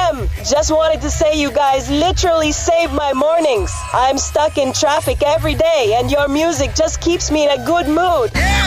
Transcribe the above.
FM. Just wanted to say you guys literally saved my mornings. I'm stuck in traffic every day and your music just keeps me in a good mood. Yeah!